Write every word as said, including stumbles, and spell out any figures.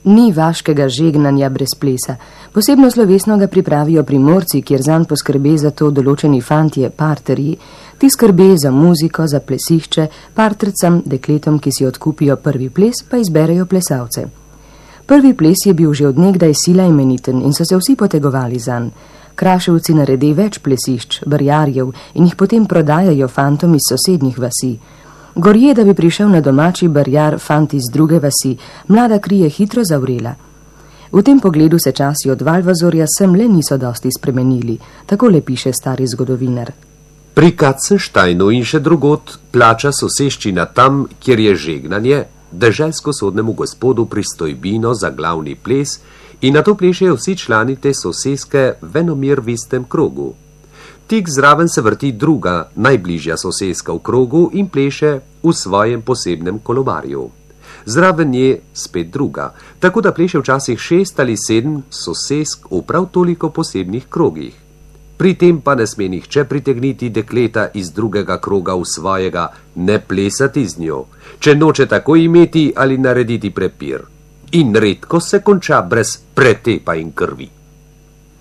Ni vaškega žegnanja brez plesa. Posebno slovesno ga pripravijo primorci, kjer zanj poskrbe za to določeni fantje, parterji. Ti skrbe za muziko, za plesišče, partrcam, dekletom, ki si odkupijo prvi ples, pa izberejo plesalce. Prvi ples je bil že od nekdaj sila imeniten in so se vsi potegovali zanj. Kraševci naredi več plesišč, barjarjev in jih potem prodajajo fantom iz sosednjih vasi. Gorje, da bi prišel na domači barjar fant iz druge vasi, mlada kri je hitro zavrela. V tem pogledu se časi od Valvazorja sem le niso dosti spremenili, tako le piše stari zgodovinar. Pri Katzensteinu in še drugot plača soseščina tam, kjer je žegnanje, deželsko sodnemu gospodu pristojbino za glavni ples in na to plešejo vsi člani te soseske venomir v istem krogu. Tik zraven se vrti druga, najbližja soseska v krogu in pleše v svojem posebnem kolobarju. Zraven je spet druga, tako da pleše včasih šest ali sedem sosesk v prav toliko posebnih krogih. Pri tem pa ne sme nihče pritegniti dekleta iz drugega kroga v svojega, ne plesati z njo, če noče tako imeti ali narediti prepir. In redko se konča brez pretepa in krvi.